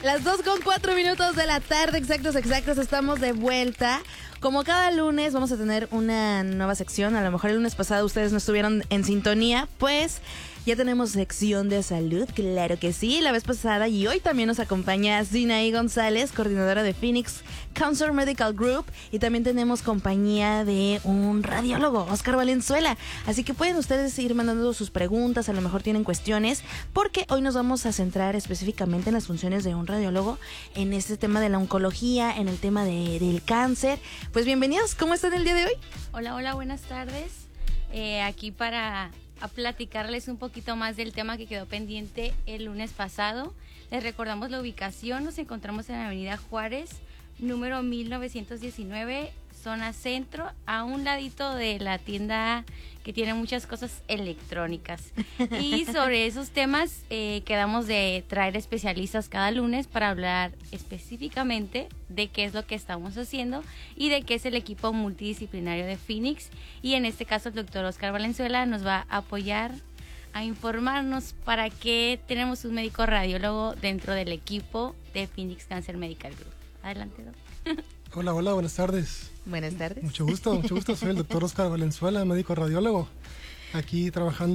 Las 2:04 de la tarde, exactos, estamos de vuelta. Como cada lunes vamos a tener una nueva sección. A lo mejor el lunes pasado ustedes no estuvieron en sintonía, pues ya tenemos sección de salud, claro que sí, la vez pasada. Y hoy también nos acompaña Sinaí González, coordinadora de Phoenix Cancer Medical Group. Y también tenemos compañía de un radiólogo, Oscar Valenzuela. Así que pueden ustedes ir mandando sus preguntas, a lo mejor tienen cuestiones, porque hoy nos vamos a centrar específicamente en las funciones de un radiólogo, en este tema de la oncología, en el tema del cáncer. Pues bienvenidos, ¿cómo están el día de hoy? Hola, buenas tardes. Aquí para platicarles un poquito más del tema que quedó pendiente el lunes pasado. Les recordamos la ubicación, nos encontramos en la Avenida Juárez, número 1919, zona centro, a un ladito de la tienda que tiene muchas cosas electrónicas. Y sobre esos temas quedamos de traer especialistas cada lunes para hablar específicamente de qué es lo que estamos haciendo y de qué es el equipo multidisciplinario de Phoenix. Y en este caso el doctor Oscar Valenzuela nos va a apoyar a informarnos para qué tenemos un médico radiólogo dentro del equipo de Phoenix Cancer Medical Group. Adelante, doctor. Hola, buenas tardes. Buenas tardes. Mucho gusto. Soy el doctor Oscar Valenzuela, médico radiólogo, aquí trabajando